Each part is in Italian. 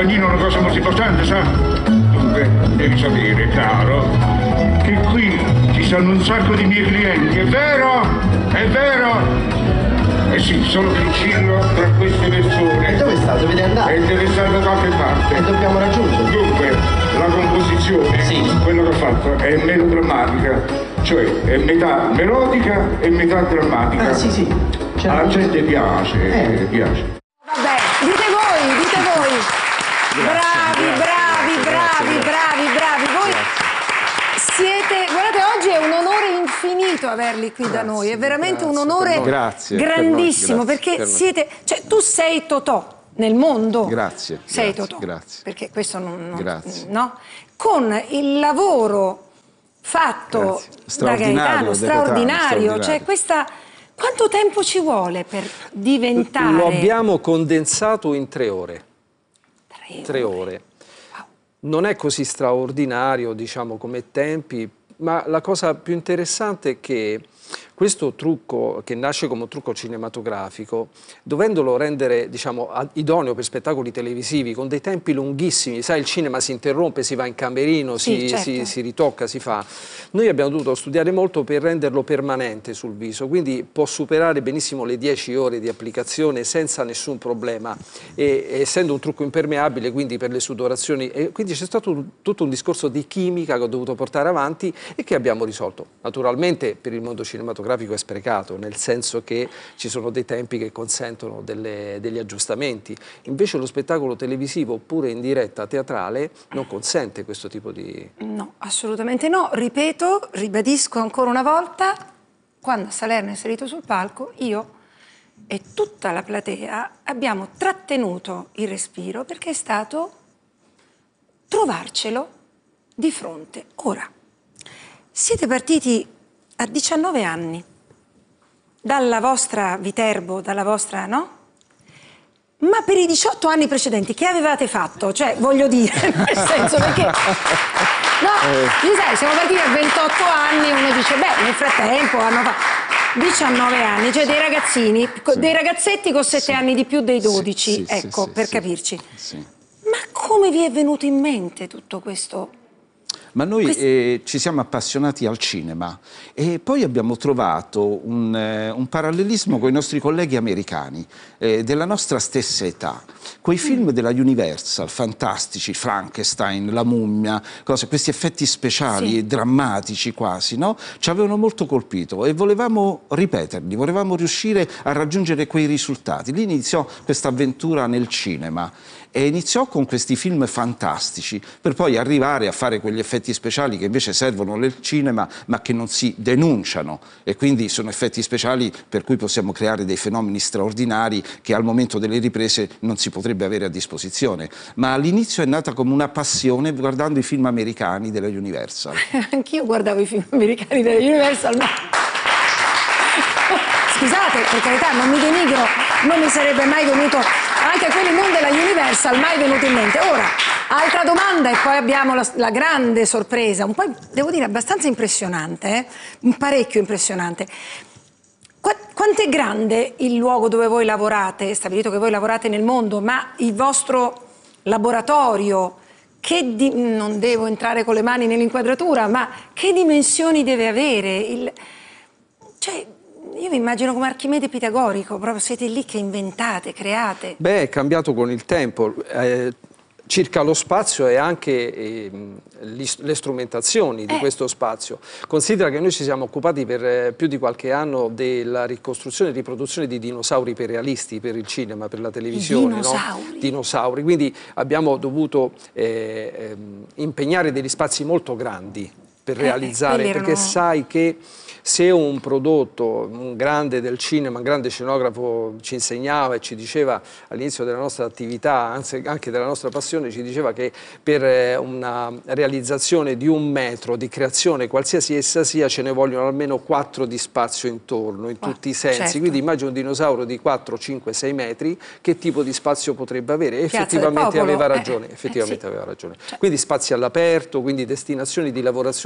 bagnino è una cosa molto importante, sa? Dunque, devi sapere, caro, che qui ci stanno un sacco di miei clienti, è vero? È vero? Eh sì, sono piccino tra queste persone. E dove sta? Dovete andare? E deve stare da qualche parte. E dobbiamo raggiungerlo. Dunque, la composizione, sì, quello che ho fatto, è melodrammatica, cioè è metà melodica e metà drammatica. Ah, sì, sì. Alla gente piace, piace. Vabbè, dite voi, dite voi. Bravi. Voi siete, guardate, oggi è un onore infinito averli qui da noi, è veramente un onore grandissimo, perché siete, cioè tu sei Totò nel mondo. Sei Totò. Perché questo non no? Con il lavoro fatto da Gaetano, straordinario, cioè questa... Quanto tempo ci vuole per diventare? Lo abbiamo condensato in 3 ore. 3 ore. Wow. Non è così straordinario, diciamo, come tempi, ma la cosa più interessante è che questo trucco, che nasce come un trucco cinematografico, dovendolo rendere, diciamo, idoneo per spettacoli televisivi, con dei tempi lunghissimi, sai, il cinema si interrompe, si va in camerino, si ritocca, si fa. Noi abbiamo dovuto studiare molto per renderlo permanente sul viso, quindi può superare benissimo le 10 ore di applicazione senza nessun problema, e essendo un trucco impermeabile, quindi per le sudorazioni, e quindi c'è stato tutto un discorso di chimica che ho dovuto portare avanti e che abbiamo risolto. Naturalmente per il mondo cinematografico è sprecato, nel senso che ci sono dei tempi che consentono degli aggiustamenti. Invece lo spettacolo televisivo, oppure in diretta teatrale, non consente questo tipo di... No, assolutamente no. Ripeto, ribadisco ancora una volta, quando Salerno è salito sul palco, io e tutta la platea abbiamo trattenuto il respiro, perché è stato trovarcelo di fronte. Ora, siete partiti a 19 anni, dalla vostra Viterbo, dalla vostra, no? Ma per i 18 anni precedenti che avevate fatto? Cioè, voglio dire, nel senso, perché... No, sai, siamo partiti a 28 anni, uno dice, beh, nel frattempo hanno fatto 19 anni, cioè dei ragazzini, dei ragazzetti con 7 anni di più dei 12, ecco, per capirci. Ma come vi è venuto in mente tutto questo? Ma noi ci siamo appassionati al cinema e poi abbiamo trovato un parallelismo con i nostri colleghi americani della nostra stessa età. Quei film della Universal, fantastici, Frankenstein, La mummia, questi effetti speciali, drammatici quasi, no? Ci avevano molto colpito e volevamo ripeterli, volevamo riuscire a raggiungere quei risultati. Lì iniziò questa avventura nel cinema. E iniziò con questi film fantastici, per poi arrivare a fare quegli effetti speciali che invece servono nel cinema, ma che non si denunciano. E quindi sono effetti speciali per cui possiamo creare dei fenomeni straordinari che al momento delle riprese non si potrebbe avere a disposizione. Ma all'inizio è nata come una passione guardando i film americani della Universal. Anch'io guardavo i film americani della Universal, ma... Scusate, per carità, non mi denigro, non mi sarebbe mai venuto, anche quelli non della Universal, mai venuto in mente. Ora, altra domanda e poi abbiamo la grande sorpresa, un po', devo dire, abbastanza impressionante, parecchio impressionante. Quanto è grande il luogo dove voi lavorate, stabilito che voi lavorate nel mondo, ma il vostro laboratorio, non devo entrare con le mani nell'inquadratura, ma che dimensioni deve avere? Cioè, io vi immagino come Archimede pitagorico, proprio siete lì che inventate, create. Beh, è cambiato con il tempo. Circa lo spazio e anche le strumentazioni di questo spazio. Considera che noi ci siamo occupati per più di qualche anno della ricostruzione e riproduzione di dinosauri iperrealisti per il cinema, per la televisione. Dinosauri? No? Dinosauri. Quindi abbiamo dovuto impegnare degli spazi molto grandi per realizzare, perché sai che se un prodotto, un grande del cinema, un grande scenografo ci insegnava e ci diceva all'inizio della nostra attività, anzi anche della nostra passione, ci diceva che per una realizzazione di 1 metro di creazione, qualsiasi essa sia, ce ne vogliono almeno 4 di spazio intorno, in tutti i sensi. Certo. Quindi immagino un dinosauro di 4, 5, 6 metri, che tipo di spazio potrebbe avere? Effettivamente aveva ragione, effettivamente aveva ragione. Quindi spazi all'aperto, quindi destinazioni di lavorazione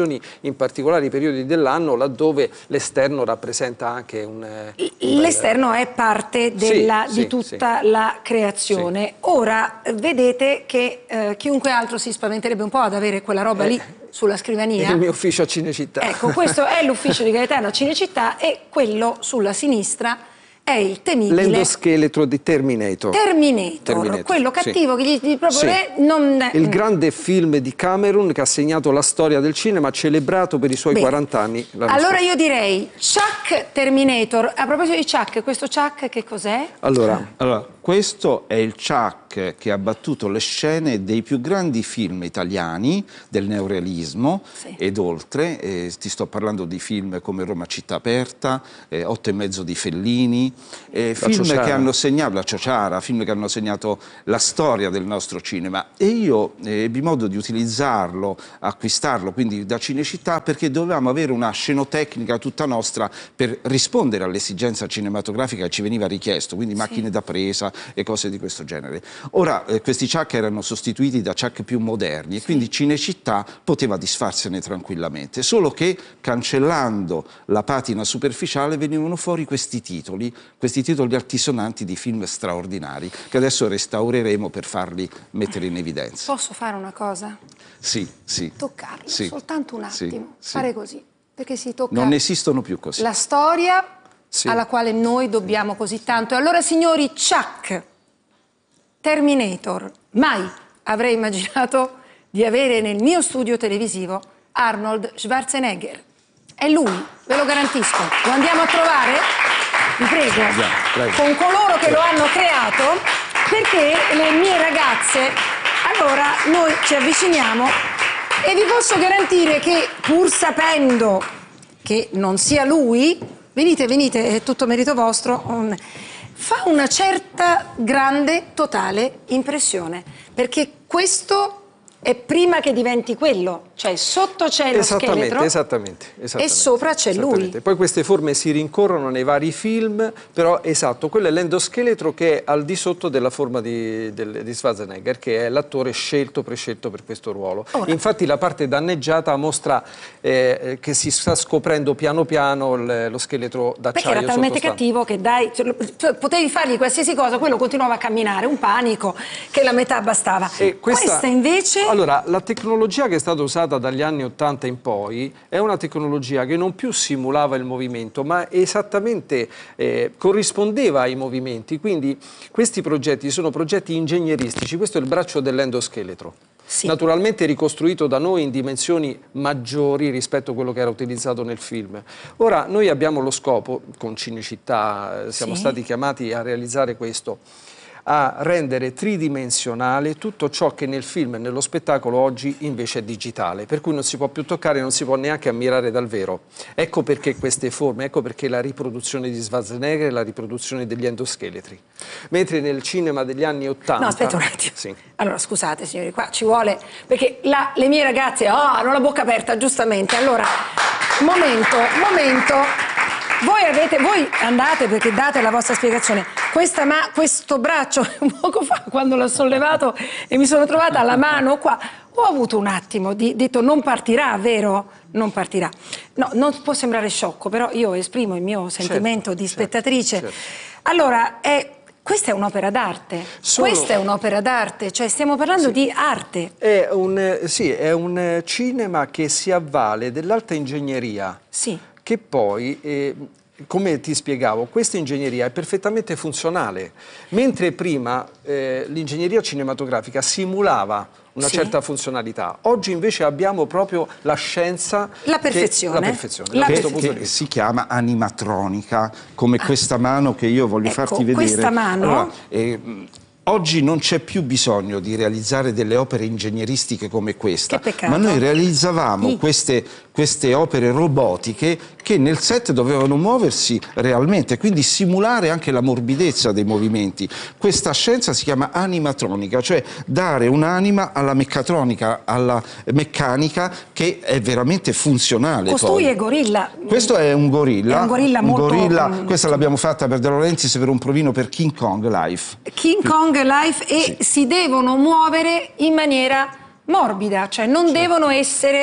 occasioni, in particolari periodi dell'anno, laddove l'esterno rappresenta anche l'esterno è parte di tutta la creazione. Ora vedete che chiunque altro si spaventerebbe un po' ad avere quella roba lì sulla scrivania. Il mio ufficio a Cinecittà. Ecco, questo è l'ufficio di Gaetano a Cinecittà e quello sulla sinistra è il temibile l'endoscheletro di Terminator, quello cattivo che gli proprio il grande film di Cameron che ha segnato la storia del cinema, celebrato per i suoi 40 anni. Allora io direi Chuck Terminator. A proposito di Chuck, questo Chuck che cos'è? Allora, questo è il Chuck che ha battuto le scene dei più grandi film italiani del neorealismo ed oltre. Ti sto parlando di film come Roma città aperta, 8 e mezzo di Fellini, film che hanno segnato la Ciociara, film che hanno segnato la storia del nostro cinema. E io ebbi modo di utilizzarlo, acquistarlo quindi da Cinecittà, perché dovevamo avere una scenotecnica tutta nostra per rispondere all'esigenza cinematografica che ci veniva richiesto, quindi macchine da presa e cose di questo genere. Ora questi Chuck erano sostituiti da Chuck più moderni e quindi Cinecittà poteva disfarsene tranquillamente, solo che cancellando la patina superficiale venivano fuori questi titoli altisonanti di film straordinari che adesso restaureremo per farli mettere in evidenza. Posso fare una cosa? Sì. Toccarlo, soltanto un attimo, fare così, perché si tocca... Non esistono più così. La storia alla quale noi dobbiamo così tanto. E allora, signori, Chuck Terminator. Mai avrei immaginato di avere nel mio studio televisivo Arnold Schwarzenegger. È lui, ve lo garantisco. Lo andiamo a trovare, vi prego, con coloro che lo hanno creato, perché le mie ragazze... Allora, noi ci avviciniamo e vi posso garantire che, pur sapendo che non sia lui, venite, è tutto merito vostro, fa una certa grande, totale impressione, perché questo è prima che diventi quello, cioè sotto c'è lo scheletro e sopra c'è lui. Poi queste forme si rincorrono nei vari film, però quello è l'endoscheletro che è al di sotto della forma di Schwarzenegger, che è l'attore prescelto per questo ruolo. Infatti la parte danneggiata mostra che si sta scoprendo piano piano lo scheletro d'acciaio. Perché era talmente cattivo che potevi fargli qualsiasi cosa, quello continuava a camminare, un panico che la metà bastava. Questa invece... Allora, la tecnologia che è stata usata dagli anni 80 in poi è una tecnologia che non più simulava il movimento, ma esattamente corrispondeva ai movimenti. Quindi questi progetti sono progetti ingegneristici. Questo è il braccio dell'endoscheletro. Naturalmente ricostruito da noi in dimensioni maggiori rispetto a quello che era utilizzato nel film. Ora, noi abbiamo lo scopo, con Cinecittà, siamo stati chiamati a realizzare questo, a rendere tridimensionale tutto ciò che nel film e nello spettacolo oggi invece è digitale, per cui non si può più toccare, non si può neanche ammirare dal vero. Ecco perché queste forme, ecco perché la riproduzione di Schwarzenegger e la riproduzione degli endoscheletri. Mentre nel cinema degli anni 80... No, aspetta un attimo. Allora, scusate signori, qua ci vuole... Perché le mie ragazze hanno la bocca aperta, giustamente. Allora, momento... Voi andate perché date la vostra spiegazione. Questo braccio, poco fa, quando l'ho sollevato e mi sono trovata la mano qua, ho avuto un attimo di detto non partirà, vero? Non partirà. No, non può sembrare sciocco, però io esprimo il mio sentimento di spettatrice. Allora, questa è un'opera d'arte. Questa è un'opera d'arte, cioè stiamo parlando di arte. È un cinema che si avvale dell'alta ingegneria. Che poi, come ti spiegavo, questa ingegneria è perfettamente funzionale, mentre prima l'ingegneria cinematografica simulava una certa funzionalità. Oggi invece abbiamo proprio la scienza... La perfezione. Che si chiama animatronica, come questa mano che io voglio farti vedere. Questa mano... Allora, oggi non c'è più bisogno di realizzare delle opere ingegneristiche come questa, ma noi realizzavamo queste opere robotiche che nel set dovevano muoversi realmente, quindi simulare anche la morbidezza dei movimenti. Questa scienza si chiama animatronica, cioè dare un'anima alla meccatronica, alla meccanica che è veramente funzionale. Costui è gorilla. Questo è un gorilla. È un gorilla molto... Questa l'abbiamo fatta per De Laurentiis per un provino per King Kong Life. King Kong Life si devono muovere in maniera morbida, cioè non devono essere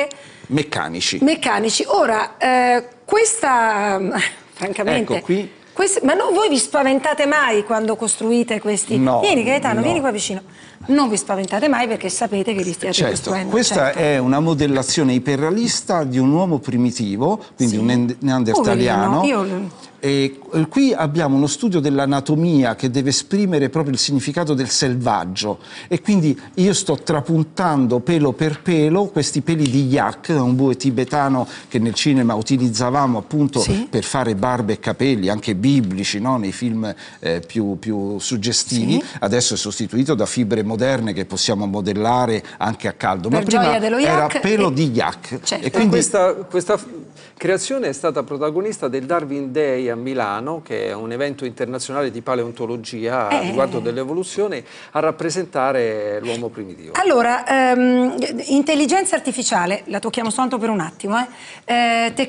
meccanici. Meccanici. Ora, questa, francamente... Ecco, qui. Ma voi vi spaventate mai quando costruite questi? No, Vieni Gaetano, no. vieni qua vicino. Non vi spaventate mai perché sapete che li stiate Certo, costruendo. questa certo. è una modellazione iperrealista di un uomo primitivo, quindi Sì. un neandertaliano. Poverino, E qui abbiamo uno studio dell'anatomia che deve esprimere proprio il significato del selvaggio, e quindi io sto trapuntando pelo per pelo questi peli di yak, un bue tibetano che nel cinema utilizzavamo appunto Sì. per fare barbe e capelli, anche biblici, no? Nei film più suggestivi. Sì. Adesso è sostituito da fibre moderne che possiamo modellare anche a caldo, Per ma prima gioia dello era yak pelo e- di yak. Certo. E quindi Questa creazione è stata protagonista del Darwin Day a Milano, che è un evento internazionale di paleontologia a riguardo dell'evoluzione, a rappresentare l'uomo primitivo. Allora, intelligenza artificiale, la tocchiamo soltanto per un attimo,